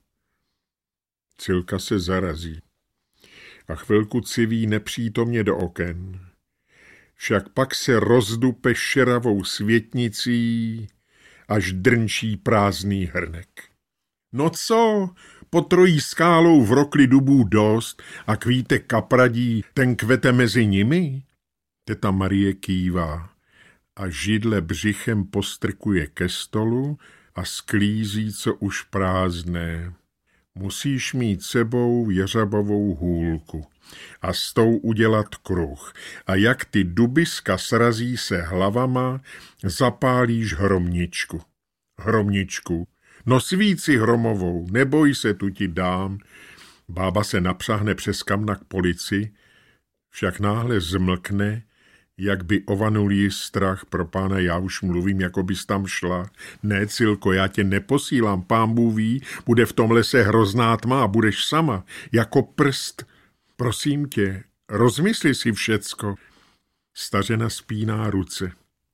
Cilka se zarazí a chvilku civí nepřítomně do oken. Však pak se rozdupe šeravou světnicí, až drnčí prázdný hrnek. No co, po trojí skálou v rokli dubů dost a kvítek kapradí, ten kvete mezi nimi? Teta Marie kývá a židle břichem postrkuje ke stolu a sklízí, co už prázdné. Musíš mít sebou jeřabovou hůlku a s tou udělat kruh. A jak ty dubiska srazí se hlavama, zapálíš hromničku. Hromničku, no svíci hromovou, neboj se, tu ti dám. Bába se napřahne přes kamna k polici, však náhle zmlkne, jak by ovanul jí strach. Pro pána, já už mluvím, jako bys tam šla. Ne, Cilko, já tě neposílám, pán Bůh ví, bude v tom lese hrozná tma a budeš sama, jako prst. Prosím tě, rozmysli si všecko. Stařena spíná ruce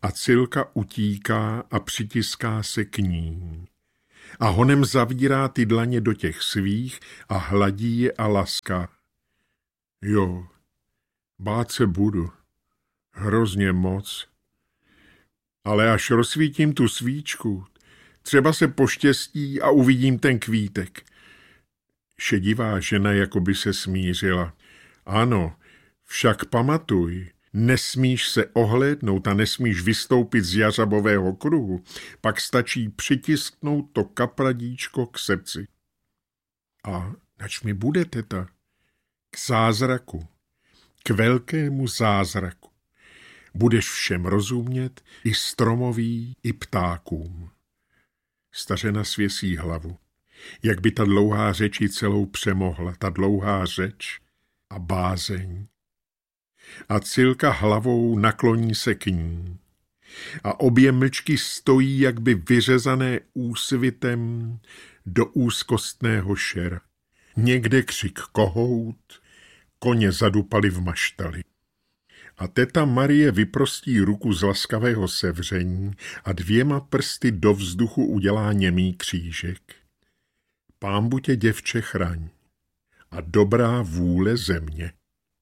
A Cilka utíká a přitiská se k ní. A honem zavírá ty dlaně do těch svých a hladí je a laská. Jo, bát se budu. Hrozně moc. Ale až rozsvítím tu svíčku, třeba se poštěstí a uvidím ten kvítek. Šedivá žena jako by se smířila. Ano, však pamatuj, nesmíš se ohlédnout a nesmíš vystoupit z jařabového kruhu, pak stačí přitisknout to kapradíčko k srdci. A nač mi bude, teta? K zázraku, k velkému zázraku. Budeš všem rozumět, i stromoví, i ptákům. Stařena svěsí hlavu. Jak by ta dlouhá řeč ji celou přemohla, ta dlouhá řeč a bázeň. A Cilka hlavou nakloní se k ní. A obě mlčky stojí, jak by vyřezané úsvitem do úzkostného šera. Někde křik kohout, koně zadupali v maštali. A teta Marie vyprostí ruku z laskavého sevření a dvěma prsty do vzduchu udělá němý křížek. Pánbu tě, děvče, chraň a dobrá vůle země.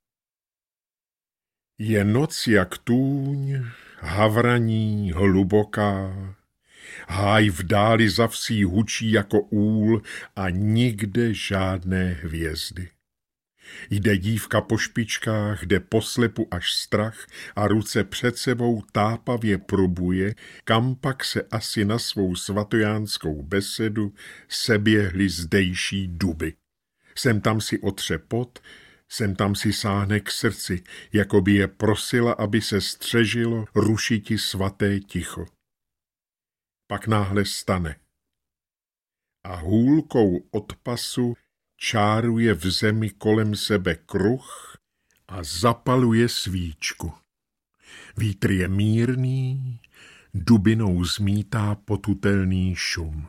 Je noc jak tůň, havraní, hluboká, háj v dáli za vsí hučí jako úl a nikde žádné hvězdy. Jde dívka po špičkách, jde poslepu až strach a ruce před sebou tápavě probuje, kam pak se asi na svou svatojánskou besedu seběhly zdejší duby. Sem tam si otře pot, sem tam si sáhne k srdci, jako by je prosila, aby se střežilo rušiti svaté ticho. Pak náhle stane a hůlkou od pasu čáruje v zemi kolem sebe kruh a zapaluje svíčku. Vítr je mírný, dubinou zmítá potutelný šum.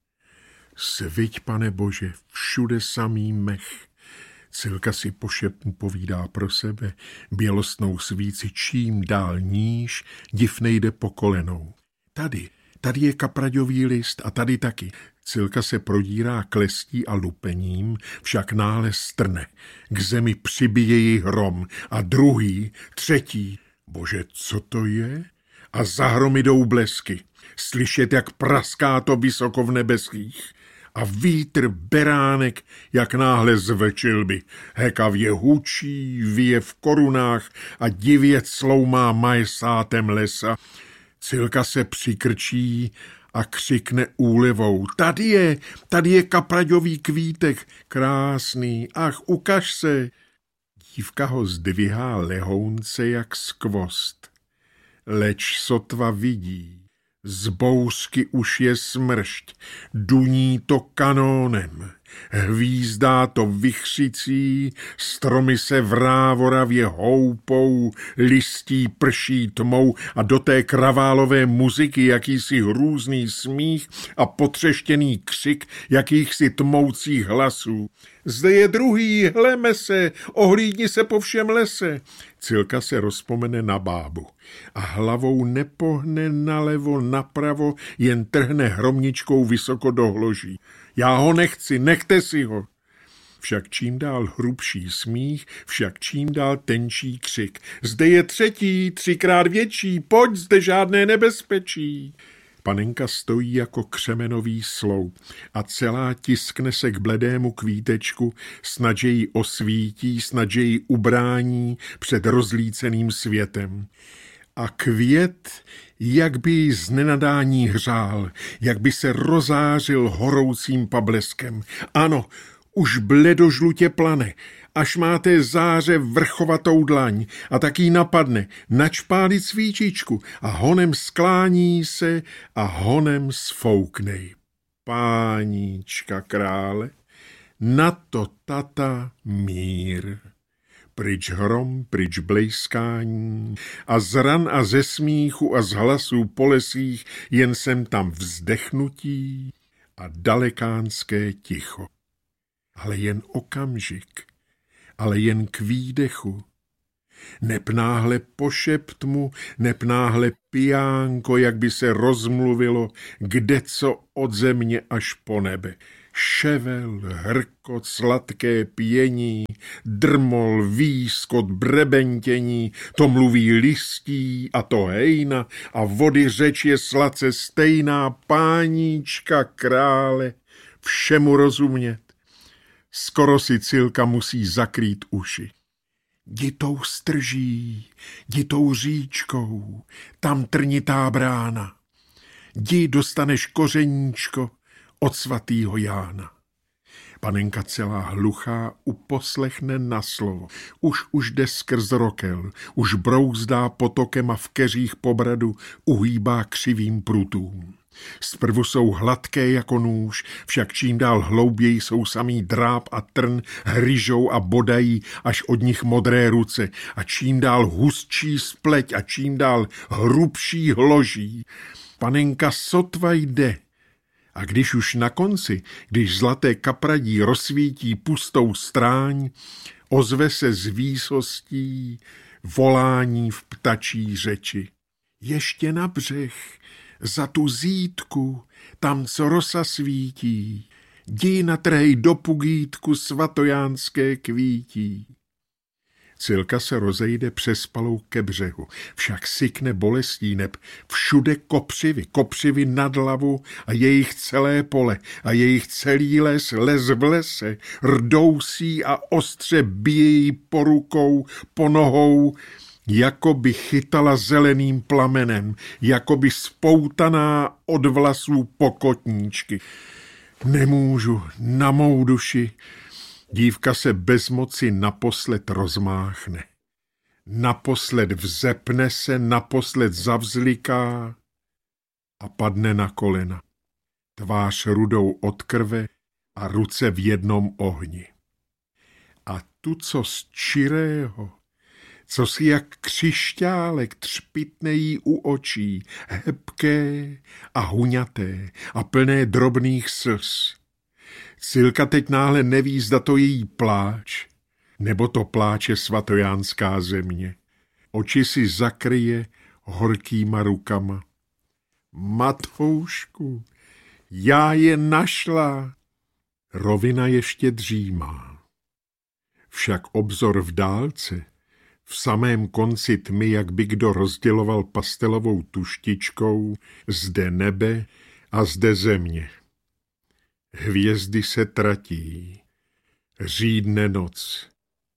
Sviť, Pane Bože, všude samý mech. Cilka si po šepnu povídá pro sebe, bělostnou svíci čím dál níž, div nejde po kolenou. Tady, tady je kapraďový list a tady taky. Cilka se prodírá klestí a lupením, však náhle strne. K zemi přibije ji hrom a druhý, třetí. Bože, co to je? A za hrom jdou blesky. Slyšet, jak praská to vysoko v nebeských. A vítr beránek, jak náhle zvlčil by. Hekavě hučí, vyje v korunách a divě cloumá majesátem lesa. Cilka se přikrčí a křikne úlevou. Tady je, tady je kapraďový kvítek, krásný, ach, ukaž se. Dívka ho zdvihá lehounce jak skvost. Leč sotva vidí. Z bouřky už je smršť, duní to kanónem, hvízdá to vichřicí, stromy se vrávoravě houpou, listí prší tmou a do té kraválové muziky jakýsi hrůzný smích a potřeštěný křik jakýchsi tmoucích hlasů. Zde je druhý, hleme se, ohlídni se po všem lese. Cilka se rozpomene na bábu a hlavou nepohne nalevo, napravo, jen trhne hromničkou vysoko do hloží. Já ho nechci, nechte si ho. Však čím dál hrubší smích, však čím dál tenčí křik. Zde je třetí, třikrát větší, pojď, zde žádné nebezpečí. Panenka stojí jako křemenový sloup a celá tiskne se k bledému kvítečku, snad že ji osvítí, snad že ji ubrání před rozlíceným světem. A květ, jak by ji z nenadání hřál, jak by se rozářil horoucím pableskem. Ano, už bledožlutě plane, až máte záře vrchovatou dlaň a tak jí napadne načpálit svíčičku a honem sklání se a honem sfouknej. Páníčka krále, na to tata mír. Pryč hrom, pryč blejskání a z ran a ze smíchu a z hlasů po lesích jen sem tam vzdechnutí a dalekánské ticho. Ale jen okamžik, ale jen k výdechu. Neb náhle pošept mu, neb náhle pijánko, jak by se rozmluvilo, kdeco od země až po nebe. Ševel, hrkot, sladké pění, drmol, výskot, brebentění, to mluví listí a to hejna a vody řeč je sladce stejná, páníčka krále, všemu rozumět. Skoro si Cilka musí zakrýt uši. Jdi tou strží, jdi tou říčkou, tam trnitá brána. Jdi dostaneš kořeníčko od svatýho Jána. Panenka celá hluchá uposlechne na slovo. Už už jde skrz rokel, už brouzdá potokem a v keřích pobradu uhýbá křivým prutům. Zprvu jsou hladké jako nůž, však čím dál hlouběji jsou samý dráp a trn, hryžou a bodají až od nich modré ruce a čím dál hustší spleť a čím dál hrubší hloží. Panenka sotva jde. A když už na konci, když zlaté kapradí rozsvítí pustou stráň, ozve se z výsostí volání v ptačí řeči. Ještě na břeh, za tu zítku, tam, co rosa svítí, jdi natrhej do pugítku svatojánské kvítí. Cilka se rozejde přes palou ke břehu, však sykne bolestí, neb všude kopřivy, kopřivy nad hlavu a jejich celé pole a jejich celý les, les v lese, rdousí a ostře bíjí po rukou, po nohou, jako by chytala zeleným plamenem, jako by spoutaná od vlasů pokotníčky. Nemůžu, na mou duši. Dívka se bez moci naposled rozmáchne. Naposled vzepne se, naposled zavzliká a padne na kolena. Tvář rudou od krve a ruce v jednom ohni. A tu, co z čirého, co si jak křišťálek třpitne jí u očí, hebké a huňaté a plné drobných slz. Cilka teď náhle neví, zda to její pláč, nebo to pláče svatojánská země. Oči si zakryje horkýma rukama. Matoušku, já je našla. Rovina ještě dřímá. Však obzor v dálce, v samém konci tmy, jak by kdo rozděloval pastelovou tuštičkou, zde nebe a zde země. Hvězdy se tratí, řídne noc.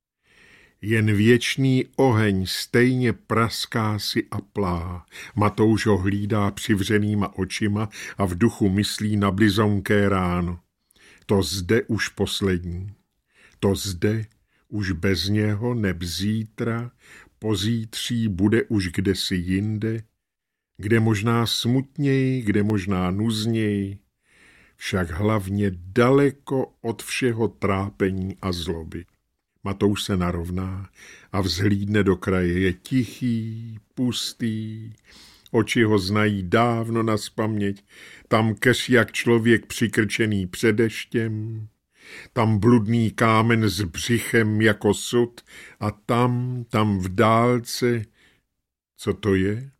Jen věčný oheň stejně praská si a plá. Matouš ho hlídá přivřenýma očima a v duchu myslí na blizonké ráno. To zde už poslední, to zde už bez něho, neb zítra, pozítří bude už kdesi jinde, kde možná smutněji, kde možná nuzněji, však hlavně daleko od všeho trápení a zloby. Matouš se narovná a vzhlídne do kraje. Je tichý, pustý, oči ho znají dávno nazpaměť, tam keř jak člověk přikrčený před deštěm, tam bludný kámen s břichem jako sud a tam, tam v dálce, co to je?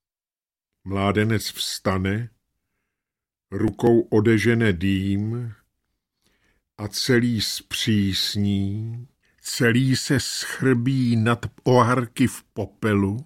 Mládenec vstane, rukou odežene dým a celý zpřísní, celý se schrbí nad oharky v popelu,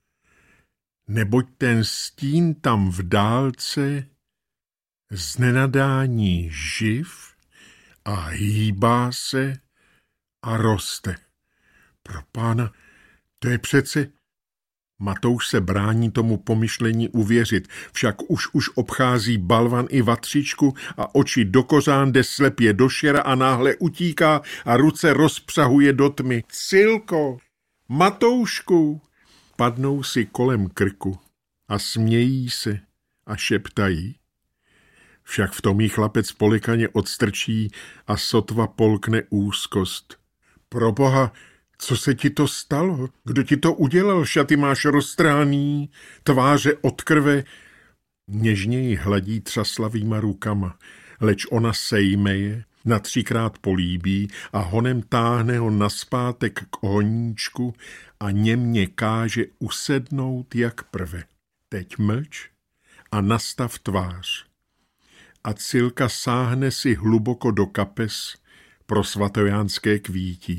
neboť ten stín tam v dálce z nenadání živ a hýbá se a roste. Pro pána, to je přece... Matouš se brání tomu pomyšlení uvěřit, však už už obchází balvan i vatřičku a oči do kořán jde slepě do šera a náhle utíká a ruce rozpřahuje do tmy. Cilko, Matoušku, padnou si kolem krku a smějí se a šeptají. Však v tom jí chlapec polikaně odstrčí a sotva polkne úzkost. Proboha, co se ti to stalo? Kdo ti to udělal? Šaty máš roztrhaný, tváře od krve. Něžně ji hladí třaslavýma rukama, leč ona sejme je Na třikrát políbí a honem táhne ho naspátek k ohníčku a němě káže usednout jak prve. Teď mlč a nastav tvář. A Cilka sáhne si hluboko do kapes pro svatojánské kvítí.